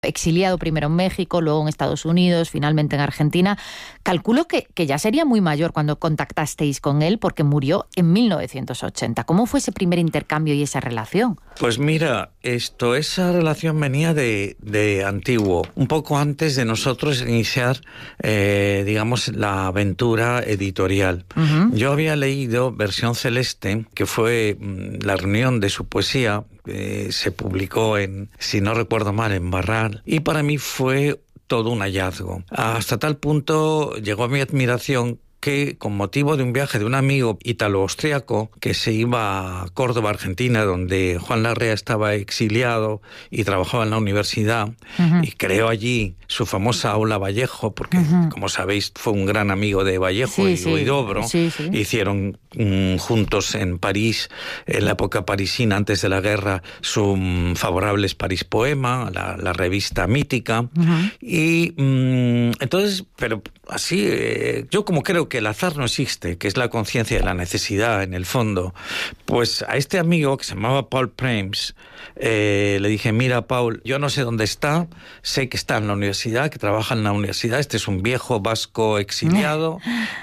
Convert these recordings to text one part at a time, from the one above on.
exiliado primero en México, luego en Estados Unidos, finalmente en Argentina. Calculo que ya sería muy mayor cuando contactasteis con él, porque murió en 1980. ¿Cómo fue ese primer intercambio y esa relación? Pues mira, esa relación venía de antiguo, un poco antes de nosotros iniciar, digamos, la aventura editorial. Uh-huh. Yo había leído Versión Celeste, que fue la reunión de su poesía, se publicó si no recuerdo mal, en Barral, y para mí fue todo un hallazgo. Hasta tal punto llegó a mi admiración que, con motivo de un viaje de un amigo ítalo-austriaco que se iba a Córdoba, Argentina, donde Juan Larrea estaba exiliado y trabajaba en la universidad, uh-huh, y creó allí su famosa Aula Vallejo, porque, uh-huh, como sabéis, fue un gran amigo de Vallejo y Huidobro. Sí. Hicieron juntos en París, en la época parisina, antes de la guerra, su Favorables París Poema, la revista mítica. Uh-huh. Y entonces, pero así, yo como creo que el azar no existe, que es la conciencia de la necesidad en el fondo, pues a este amigo que se llamaba Paul Prems, le dije: mira, Paul, yo no sé dónde está, sé que está en la universidad, que trabaja en la universidad, este es un viejo vasco exiliado,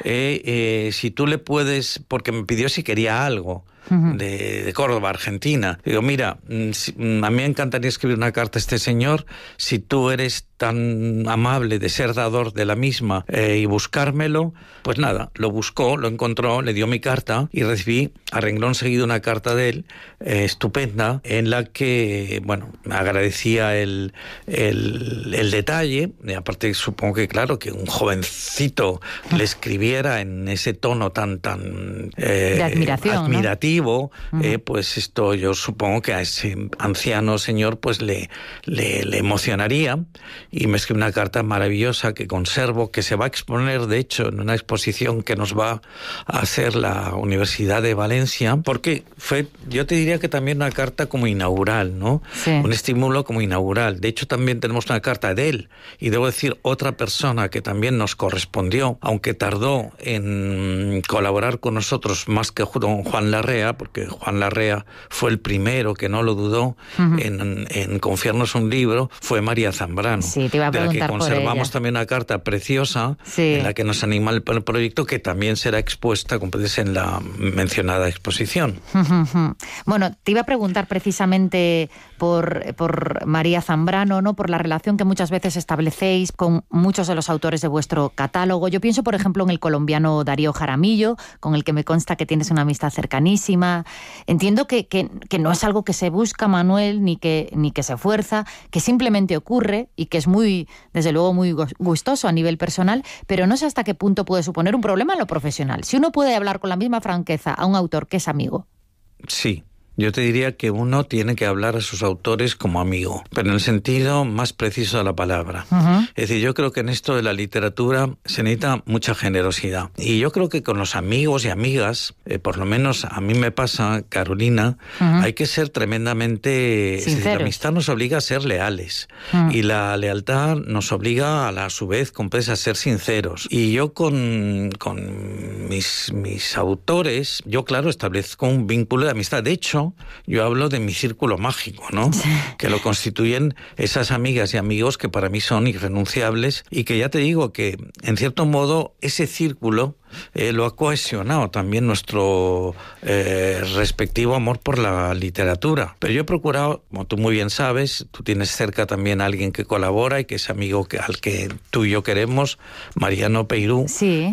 si tú le puedes, porque me pidió si quería algo de Córdoba, Argentina. Digo: mira, a mí me encantaría escribir una carta a este señor, si tú eres tan amable de ser dador de la misma y buscármelo. Pues nada, lo buscó, lo encontró, le dio mi carta y recibí a renglón seguido una carta de él, estupenda, en la que, bueno, me agradecía el detalle, y aparte supongo que, claro, que un jovencito le escribiera en ese tono tan de admiración, admirativo, ¿no? Pues esto yo supongo que a ese anciano señor pues le emocionaría, y me escribió una carta maravillosa que conservo, que se va a exponer, de hecho, en una exposición que nos va a hacer la Universidad de Valencia, porque fue, yo te diría que también una carta como inaugural, ¿no? Sí. Un estímulo como inaugural. De hecho, también tenemos una carta de él, y debo decir, otra persona que también nos correspondió, aunque tardó en colaborar con nosotros más que Juan Larrea, porque Juan Larrea fue el primero que no lo dudó en confiarnos un libro, fue María Zambrano. Sí, te iba a preguntar, de la que conservamos también una carta preciosa, en la que nos anima el proyecto, que también será expuesta, como puedes, en la mencionada exposición. Bueno, te iba a preguntar precisamente por María Zambrano, ¿no? Por la relación que muchas veces establecéis con muchos de los autores de vuestro catálogo. Yo pienso, por ejemplo, en el colombiano Darío Jaramillo, con el que me consta que tienes una amistad cercanísima. Entiendo que no es algo que se busca, Manuel, ni que se fuerza, que simplemente ocurre y que es muy, desde luego, muy gustoso a nivel personal, pero no sé hasta qué punto puede suponer un problema en lo profesional. Si uno puede hablar con la misma franqueza a un autor que es amigo. Sí. Yo te diría que uno tiene que hablar a sus autores como amigo, pero en el sentido más preciso de la palabra. Uh-huh. Es decir, yo creo que en esto de la literatura se necesita mucha generosidad. Y yo creo que con los amigos y amigas, por lo menos a mí me pasa, Carolina, hay que ser tremendamente sinceros. Es decir, la amistad nos obliga a ser leales. Y la lealtad nos obliga a su vez, a ser sinceros. Y yo con mis autores, yo claro, establezco un vínculo de amistad. De hecho, yo hablo de mi círculo mágico, ¿no? Sí. Que lo constituyen esas amigas y amigos que para mí son irrenunciables, y que ya te digo que, en cierto modo, ese círculo lo ha cohesionado también nuestro respectivo amor por la literatura. Pero yo he procurado, como tú muy bien sabes, tú tienes cerca también a alguien que colabora y que es amigo al que tú y yo queremos, Mariano Peirú. Sí.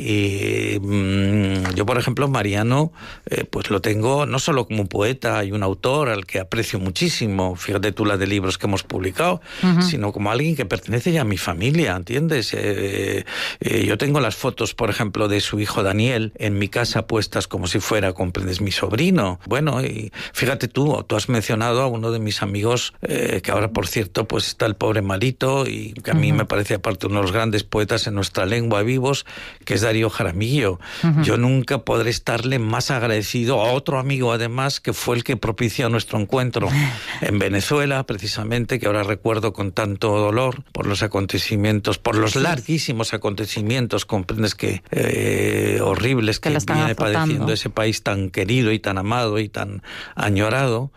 Yo, por ejemplo, Mariano, pues lo tengo no solo como un poeta y un autor al que aprecio muchísimo, fíjate tú la de libros que hemos publicado, sino como alguien que pertenece ya a mi familia, ¿entiendes? Yo tengo las fotos, por ejemplo, de su hijo Daniel en mi casa puestas como si fuera, comprendes, mi sobrino. Bueno, y fíjate tú has mencionado a uno de mis amigos, que ahora, por cierto, pues está el pobre malito, y que a mí me parece, aparte, uno de los grandes poetas en nuestra lengua vivos, que es Darío Jaramillo. Yo nunca podré estarle más agradecido a otro amigo, además, que fue el que propició nuestro encuentro en Venezuela, precisamente, que ahora recuerdo con tanto dolor por los acontecimientos, por los larguísimos acontecimientos, comprendes, que horribles que viene azotando. padeciendo ese país tan querido y tan amado y tan añorado,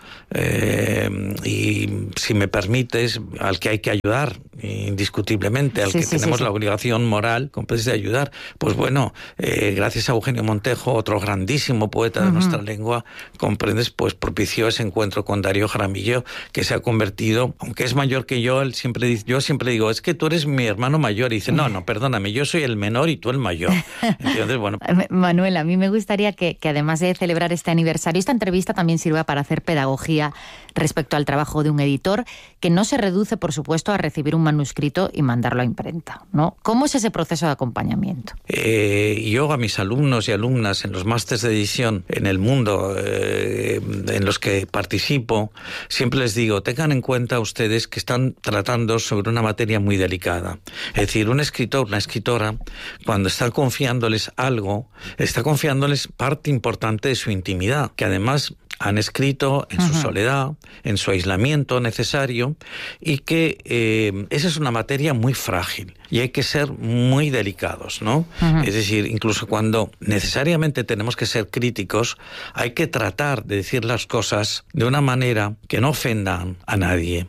y si me permites, al que hay que ayudar indiscutiblemente, al que tenemos la obligación moral de ayudar. Pues bueno, gracias a Eugenio Montejo, otro grandísimo poeta de nuestra lengua, comprendes, pues propició ese encuentro con Darío Jaramillo, que se ha convertido, aunque es mayor que yo, yo siempre digo, es que tú eres mi hermano mayor, y dice, no, perdóname, yo soy el menor y tú el mayor. Entonces, bueno. Manuel, a mí me gustaría que además de celebrar este aniversario, esta entrevista también sirva para hacer pedagogía respecto al trabajo de un editor, que no se reduce, por supuesto, a recibir un manuscrito y mandarlo a imprenta, ¿no? ¿Cómo es ese proceso de acompañamiento? Yo a mis alumnos y alumnas en los másteres de edición en el mundo en los que participo, siempre les digo, tengan en cuenta ustedes que están tratando sobre una materia muy delicada. Es decir, un escritor, una escritora, cuando está confiándoles algo, está confiándoles parte importante de su intimidad, que además han escrito en su soledad, en su aislamiento necesario, y que esa es una materia muy frágil y hay que ser muy delicados, ¿no? Es decir, incluso cuando necesariamente tenemos que ser críticos, hay que tratar de decir las cosas de una manera que no ofendan a nadie.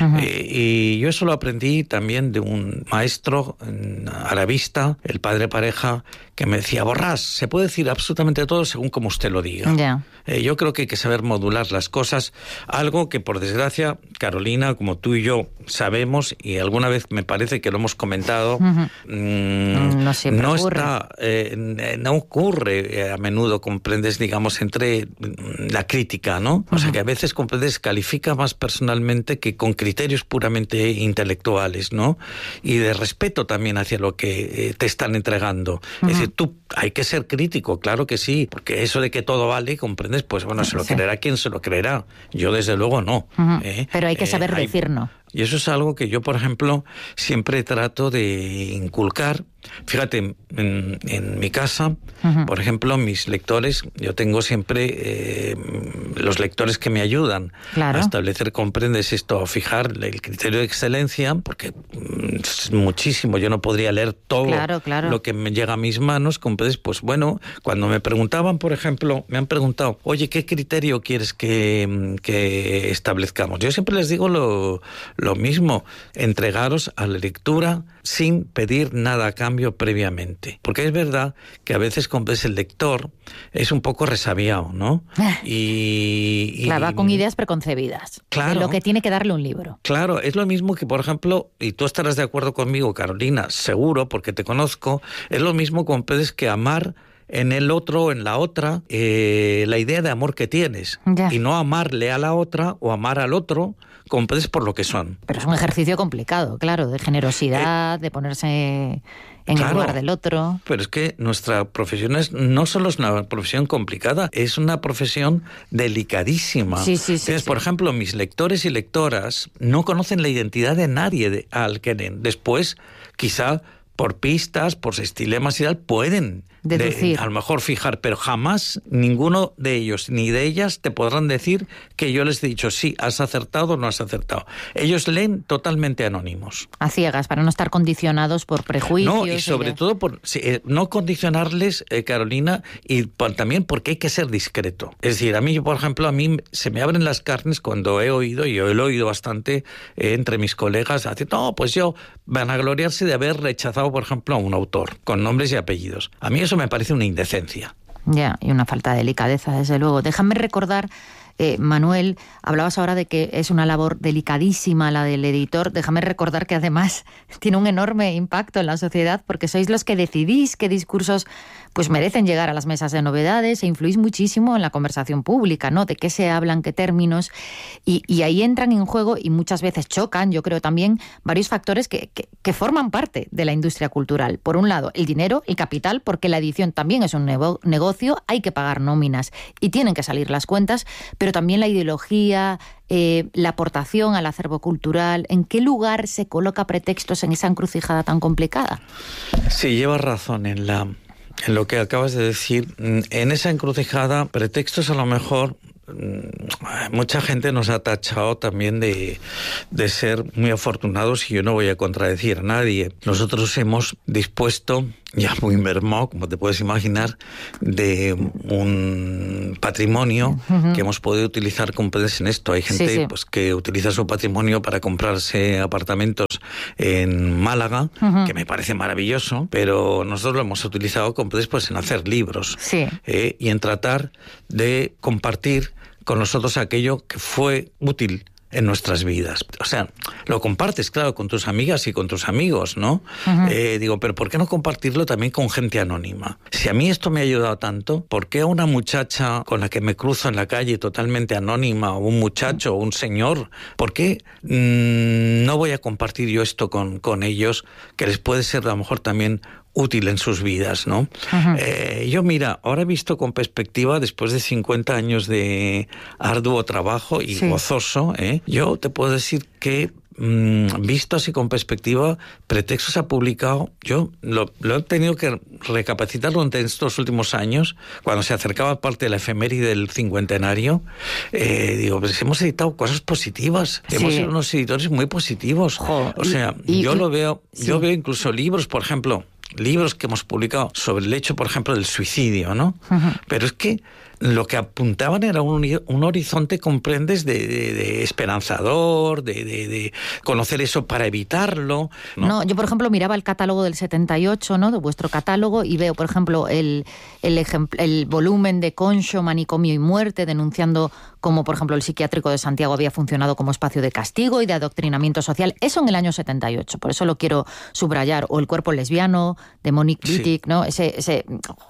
Y yo eso lo aprendí también de un maestro arabista, el padre Pareja, que me decía, Borrás, se puede decir absolutamente todo según como usted lo diga. Yo creo que hay que saber modular las cosas, algo que por desgracia, Carolina, como tú y yo sabemos, y alguna vez me parece que lo hemos comentado, no siempre ocurre. No ocurre a menudo, comprendes, digamos, entre la crítica, ¿no? O sea, que a veces, comprendes, califica más personalmente que con criterios puramente intelectuales, ¿no? Y de respeto también hacia lo que te están entregando. Es decir, tú hay que ser crítico, claro que sí, porque eso de que todo vale, comprendes, pues bueno, se lo creerá quien se lo creerá. Yo desde luego no. Pero hay que saber decir no. Y eso es algo que yo, por ejemplo, siempre trato de inculcar. Fíjate, en mi casa, por ejemplo, mis lectores, yo tengo siempre los lectores que me ayudan a establecer, comprendes esto, a fijar el criterio de excelencia, porque es muchísimo, yo no podría leer todo lo que me llega a mis manos, comprendes, pues bueno, cuando me preguntaban, por ejemplo, me han preguntado, oye, ¿qué criterio quieres que establezcamos? Yo siempre les digo lo mismo, entregaros a la lectura sin pedir nada a cambio previamente. Porque es verdad que a veces, comprendes, el lector es un poco resabiado, ¿no? Va con ideas preconcebidas de lo que tiene que darle un libro. Claro, es lo mismo que, por ejemplo, y tú estarás de acuerdo conmigo, Carolina, seguro, porque te conozco, es lo mismo, comprendes, que amar en el otro, en la otra, la idea de amor que tienes. Y no amarle a la otra o amar al otro, comprendes, por lo que son. Pero es un ejercicio complicado, claro, de generosidad, de ponerse en el lugar del otro. Pero es que nuestra profesión no solo es una profesión complicada, es una profesión delicadísima. Entonces, por ejemplo, mis lectores y lectoras no conocen la identidad de nadie al que leen. Después, quizá por pistas, por estilemas y tal, pueden deducir, a lo mejor fijar, pero jamás ninguno de ellos ni de ellas te podrán decir que yo les he dicho sí, has acertado o no has acertado. Ellos leen totalmente anónimos. A ciegas, para no estar condicionados por prejuicios. No, y sobre todo por no condicionarles, Carolina, y también porque hay que ser discreto. Es decir, a mí, por ejemplo, se me abren las carnes cuando he oído, y yo lo he oído bastante entre mis colegas, decir, no, pues yo, van a gloriarse de haber rechazado, por ejemplo, a un autor, con nombres y apellidos. A mí eso me parece una indecencia. Y una falta de delicadeza, desde luego. Déjame recordar, Manuel, hablabas ahora de que es una labor delicadísima la del editor. Déjame recordar que además tiene un enorme impacto en la sociedad, porque sois los que decidís qué discursos pues merecen llegar a las mesas de novedades e influís muchísimo en la conversación pública, ¿no? De qué se hablan, qué términos, y ahí entran en juego, y muchas veces chocan, yo creo también, varios factores que forman parte de la industria cultural. Por un lado, el dinero, el capital, porque la edición también es un negocio, hay que pagar nóminas y tienen que salir las cuentas, pero también la ideología, la aportación al acervo cultural. ¿En qué lugar se coloca Pretextos en esa encrucijada tan complicada? Sí, llevas razón. en lo que acabas de decir. En esa encrucijada, pretextos a lo mejor... Mucha gente nos ha tachado también de ser muy afortunados, y yo no voy a contradecir a nadie. Nosotros hemos dispuesto, ya muy mermado, como te puedes imaginar, de un patrimonio que hemos podido utilizar con ustedes en esto. Hay gente pues que utiliza su patrimonio para comprarse apartamentos en Málaga, que me parece maravilloso, pero nosotros lo hemos utilizado con ustedes pues en hacer libros y en tratar de compartir con nosotros aquello que fue útil en nuestras vidas. O sea, lo compartes, claro, con tus amigas y con tus amigos, ¿no? Digo, pero ¿por qué no compartirlo también con gente anónima? Si a mí esto me ha ayudado tanto, ¿por qué a una muchacha con la que me cruzo en la calle totalmente anónima, o un muchacho, o un señor, ¿por qué no voy a compartir yo esto con ellos, que les puede ser a lo mejor también útil en sus vidas, ¿no? Yo, mira, ahora he visto con perspectiva, después de 50 años de arduo trabajo y gozoso, yo te puedo decir que visto así con perspectiva, Pretextos ha publicado, yo lo he tenido que recapacitar durante estos últimos años, cuando se acercaba parte de la efeméride del cincuentenario, digo, pues hemos editado cosas positivas, hemos sido unos editores muy positivos. O sea, yo veo incluso libros, por ejemplo, libros que hemos publicado sobre el hecho, por ejemplo, del suicidio, ¿no? Pero es que lo que apuntaban era un horizonte, comprendes, de esperanzador, de conocer eso para evitarlo, ¿no? No, yo, por ejemplo, miraba el catálogo del 78, ¿no?, de vuestro catálogo, y veo, por ejemplo, el volumen de Concho, Manicomio y Muerte, denunciando cómo, por ejemplo, el psiquiátrico de Santiago había funcionado como espacio de castigo y de adoctrinamiento social. Eso en el año 78, por eso lo quiero subrayar. O El cuerpo lesbiano, de Monique Wittig, ¿no? Ese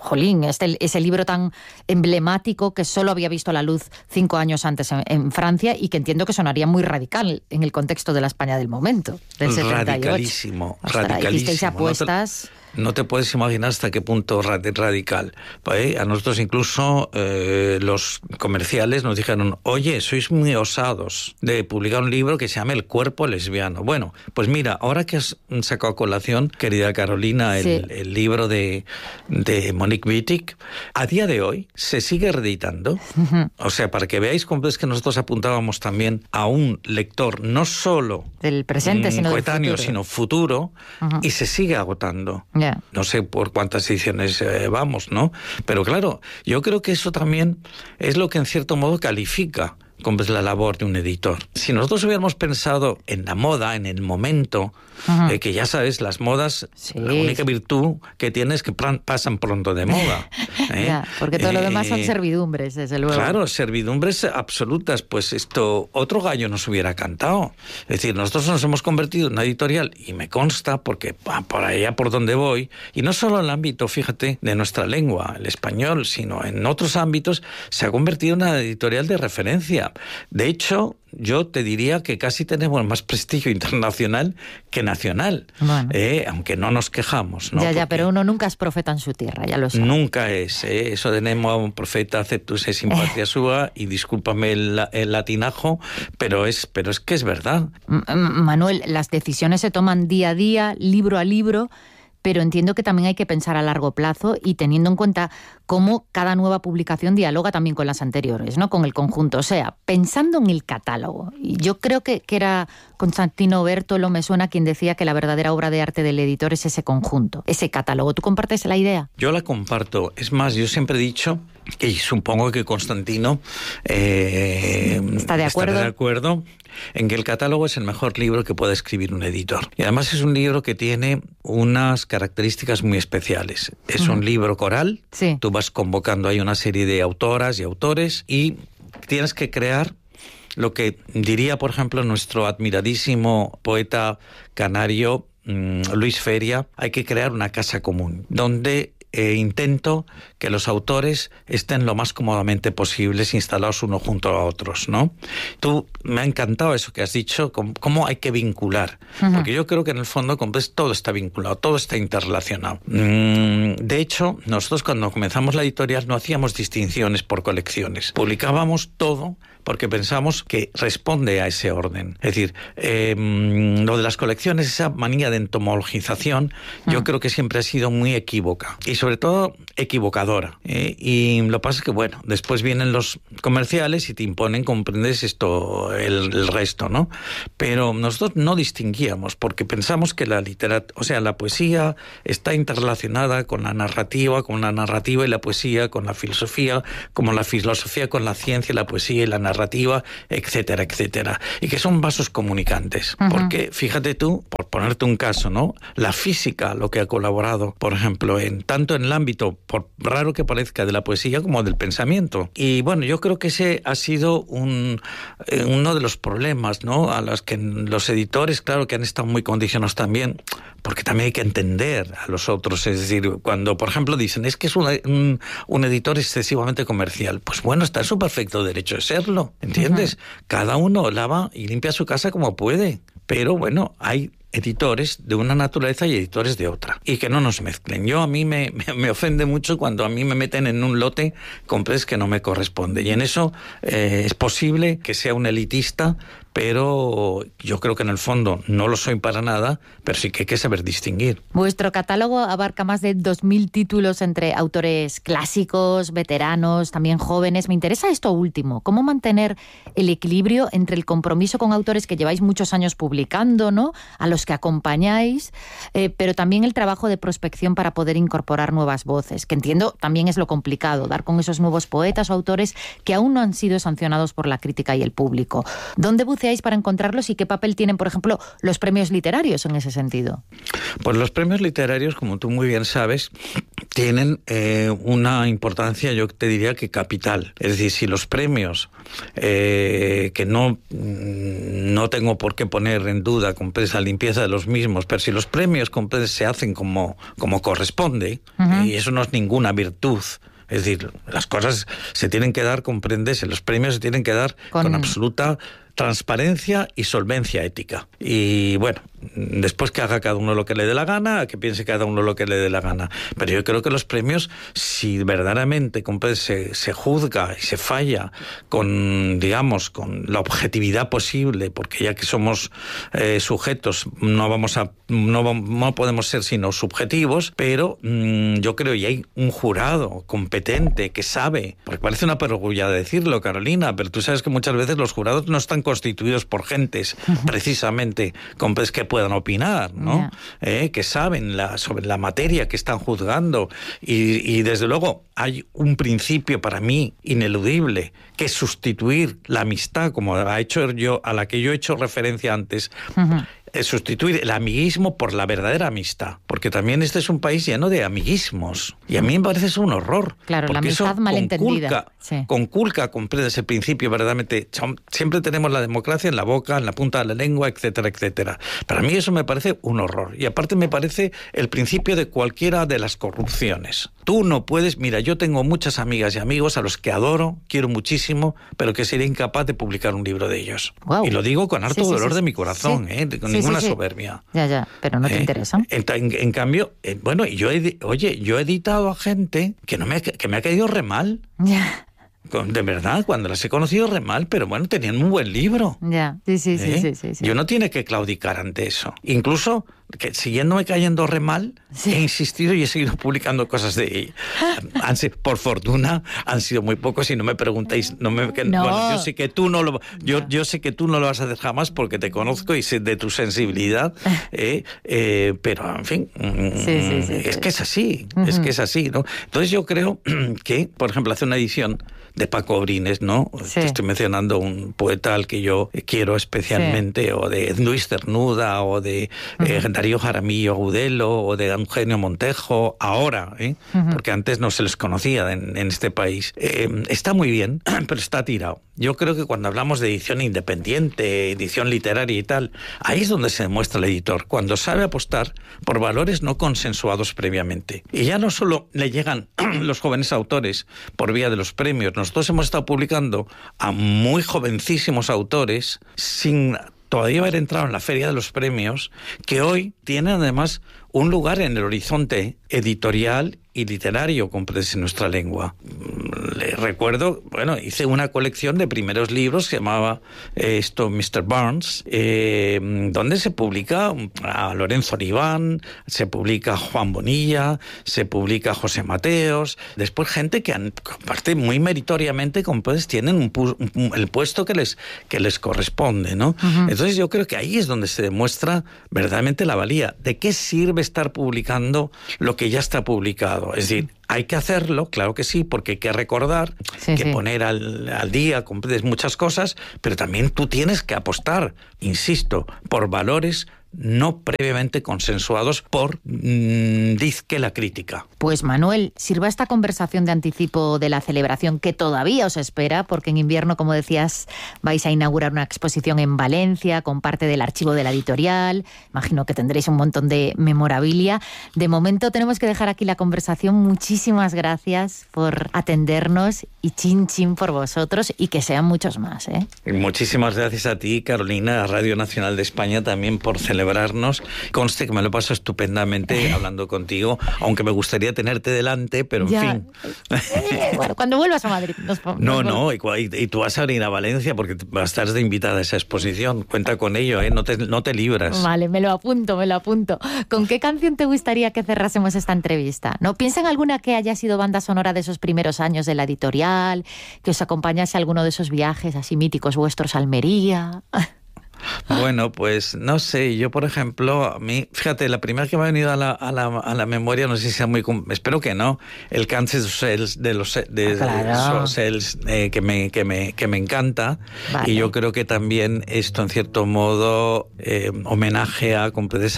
libro tan emblemático que solo había visto la luz 5 años antes en Francia, y que entiendo que sonaría muy radical en el contexto de la España del momento, del 78. Radicalísimo. Hicisteis apuestas... No te puedes imaginar hasta qué punto radical. A nosotros incluso los comerciales nos dijeron, oye, sois muy osados de publicar un libro que se llama El cuerpo lesbiano. Bueno, pues mira, ahora que has sacado a colación, querida Carolina, el libro de Monique Wittig, a día de hoy se sigue reeditando. O sea, para que veáis cómo es que nosotros apuntábamos también a un lector no solo del presente, sino coetáneo, del futuro, sino futuro, y se sigue agotando. No sé por cuántas ediciones vamos, ¿no? Pero claro, yo creo que eso también es lo que en cierto modo califica como es la labor de un editor. Si nosotros hubiéramos pensado en la moda, en el momento, que ya sabes, las modas, la única virtud que tienen es que pasan pronto de moda. Porque todo lo demás son servidumbres, desde luego. Claro, servidumbres absolutas. Pues esto, otro gallo nos hubiera cantado. Es decir, nosotros nos hemos convertido en una editorial, y me consta, porque por allá por donde voy, y no solo en el ámbito, fíjate, de nuestra lengua, el español, sino en otros ámbitos, se ha convertido en una editorial de referencia. De hecho, yo te diría que casi tenemos más prestigio internacional que nacional, bueno. Aunque no nos quejamos, ¿no? Ya, pero uno nunca es profeta en su tierra, ya lo sabes. Nunca es, eso de Nemo a un profeta aceptus es simpatía sua, y discúlpame el latinajo, pero es que es verdad. Manuel, las decisiones se toman día a día, libro a libro, pero entiendo que también hay que pensar a largo plazo, y teniendo en cuenta cómo cada nueva publicación dialoga también con las anteriores, ¿no?, con el conjunto. O sea, pensando en el catálogo. Y yo creo que era Constantino Bertolo, me suena, quien decía que la verdadera obra de arte del editor es ese conjunto, ese catálogo. ¿Tú compartes la idea? Yo la comparto. Es más, yo siempre he dicho, y supongo que Constantino ¿Está de acuerdo en que el catálogo es el mejor libro que puede escribir un editor. Y además es un libro que tiene unas características muy especiales. Es un libro coral, tú vas convocando ahí una serie de autoras y autores, y tienes que crear lo que diría, por ejemplo, nuestro admiradísimo poeta canario Luis Feria, hay que crear una casa común, donde intento que los autores estén lo más cómodamente posibles instalados uno junto a otros, ¿no? Me ha encantado eso que has dicho, cómo hay que vincular, porque yo creo que en el fondo todo está vinculado, todo está interrelacionado. De hecho, nosotros cuando comenzamos la editorial no hacíamos distinciones por colecciones, publicábamos todo porque pensamos que responde a ese orden. Es decir, lo de las colecciones, esa manía de entomologización, yo creo que siempre ha sido muy equívoca. Y sobre todo equivocadora. Y lo que pasa es que, bueno, después vienen los comerciales y te imponen, comprendes esto, el resto, ¿no? Pero nosotros no distinguíamos porque pensamos que la poesía está interrelacionada con la narrativa y la poesía con la filosofía, como la filosofía con la ciencia, la poesía y la narrativa, etcétera, etcétera. Y que son vasos comunicantes. Porque, fíjate tú, por ponerte un caso, ¿no? La física, lo que ha colaborado, por ejemplo, tanto en el ámbito, por raro que parezca, de la poesía como del pensamiento. Y bueno, yo creo que ese ha sido uno de los problemas, ¿no? A los que los editores, claro que han estado muy condicionados también, porque también hay que entender a los otros. Es decir, cuando, por ejemplo, dicen, es que es un editor excesivamente comercial, pues bueno, está en su perfecto derecho de serlo, ¿entiendes? Cada uno lava y limpia su casa como puede, pero bueno, hay editores de una naturaleza y editores de otra, y que no nos mezclen. A mí me ofende mucho cuando a mí me meten en un lote compres que no me corresponde, y en eso es posible que sea un elitista, pero yo creo que en el fondo no lo soy para nada, pero sí que hay que saber distinguir. Vuestro catálogo abarca más de 2.000 títulos entre autores clásicos, veteranos, también jóvenes. Me interesa esto último, cómo mantener el equilibrio entre el compromiso con autores que lleváis muchos años publicando, ¿no?, a los que acompañáis, pero también el trabajo de prospección para poder incorporar nuevas voces, que entiendo también es lo complicado, dar con esos nuevos poetas o autores que aún no han sido sancionados por la crítica y el público. ¿Dónde buceáis para encontrarlos y qué papel tienen, por ejemplo, los premios literarios en ese sentido? Pues los premios literarios, como tú muy bien sabes, tienen una importancia, yo te diría que capital. Es decir, si los premios, que no tengo por qué poner en duda la limpieza de los mismos, pero si los premios se hacen como corresponde, y eso no es ninguna virtud. Es decir, las cosas se tienen que dar, comprendes, los premios se tienen que dar con absoluta transparencia y solvencia ética. Y bueno, después que haga cada uno lo que le dé la gana, que piense cada uno lo que le dé la gana. Pero yo creo que los premios, si verdaderamente se juzga y se falla con la objetividad posible, porque ya que somos sujetos, no podemos ser sino subjetivos, pero yo creo que hay un jurado competente que sabe, porque parece una perogrullada decirlo, Carolina, pero tú sabes que muchas veces los jurados no están constituidos por gentes precisamente que puedan opinar, ¿no? Yeah. Que saben sobre la materia que están juzgando, y desde luego hay un principio para mí ineludible, que es sustituir la amistad, como a la que yo he hecho referencia antes, sustituir el amiguismo por la verdadera amistad, porque también este es un país lleno de amiguismos, y a mí me parece eso un horror. Claro, la amistad malentendida. Conculca, comprende ese principio verdaderamente. Siempre tenemos la democracia en la boca, en la punta de la lengua, etcétera, etcétera. Para mí eso me parece un horror, y aparte me parece el principio de cualquiera de las corrupciones. Tú no puedes, mira, yo tengo muchas amigas y amigos a los que adoro, quiero muchísimo, pero que sería incapaz de publicar un libro de ellos. Wow. Y lo digo con harto dolor de mi corazón, con ninguna soberbia. Ya, pero no te interesa. En cambio, bueno, yo he editado a gente que me ha caído re mal. Ya. De verdad, cuando las he conocido re mal, pero bueno, tenían un buen libro. Ya, sí. Yo no tiene que claudicar ante eso. Incluso, que siguiéndome cayendo re mal, he insistido y he seguido publicando cosas de ella. Por fortuna, han sido muy pocos, y no me preguntéis. Bueno, yo sé que tú no lo vas a hacer jamás, porque te conozco y sé de tu sensibilidad, pero en fin, es que es así, es así, ¿no? Entonces yo creo que, por ejemplo, hace una edición de Paco Brines, ¿no? Sí. Te estoy mencionando un poeta al que yo quiero especialmente, o de Luis Cernuda, o de Darío Jaramillo Agudelo, o de Eugenio Montejo, ahora, porque antes no se les conocía en este país. Está muy bien, pero está tirado. Yo creo que cuando hablamos de edición independiente, edición literaria y tal, ahí es donde se demuestra el editor, cuando sabe apostar por valores no consensuados previamente. Y ya no solo le llegan los jóvenes autores por vía de los premios. Nosotros hemos estado publicando a muy jovencísimos autores sin todavía haber entrado en la feria de los premios, que hoy tienen además un lugar en el horizonte editorial y literario, comprendes, en nuestra lengua. Le recuerdo, hice una colección de primeros libros que se llamaba Mr. Burns, donde se publica a Lorenzo Aribán, se publica a Juan Bonilla, se publica a José Mateos, después gente que aparte muy meritoriamente, comprendes, tienen el puesto que les corresponde, ¿no? Uh-huh. Entonces yo creo que ahí es donde se demuestra verdaderamente la valía. ¿De qué sirve estar publicando lo que ya está publicado? Es decir, hay que hacerlo, claro que sí, porque hay que recordar, poner al día, comprendes, muchas cosas, pero también tú tienes que apostar, insisto, por valores no previamente consensuados por dizque la crítica. Pues Manuel, sirva esta conversación de anticipo de la celebración que todavía os espera, porque en invierno, como decías, vais a inaugurar una exposición en Valencia con parte del archivo de la editorial. Imagino que tendréis un montón de memorabilia. De momento tenemos que dejar aquí la conversación. Muchísimas gracias por atendernos y chin chin por vosotros y que sean muchos más, ¿eh? Muchísimas gracias a ti, Carolina, a Radio Nacional de España también por celebrarnos. Conste que me lo paso estupendamente hablando contigo, aunque me gustaría tenerte delante, pero en fin. Bueno, cuando vuelvas a Madrid. Y tú vas a venir a Valencia porque vas a estar de invitada a esa exposición. Cuenta con ello, ¿eh? No te libras. Vale, me lo apunto. ¿Con qué canción te gustaría que cerrásemos esta entrevista? ¿No? Piensa en alguna que haya sido banda sonora de esos primeros años de la editorial, que os acompañase a alguno de esos viajes así míticos vuestros a Almería. Bueno, pues no sé, yo por ejemplo, a mí, fíjate, la primera que me ha venido a la memoria, no sé si sea muy, espero que no, el Kansas Cells de los Cells, que me encanta, vale. Y yo creo que también esto en cierto modo homenaje a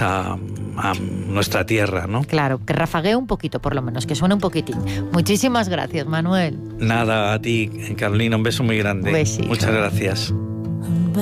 nuestra tierra, ¿no? Claro, que rafaguee un poquito por lo menos, que suene un poquitín. Muchísimas gracias, Manuel. Nada, a ti, Carolina, un beso muy grande. Besito. Muchas gracias.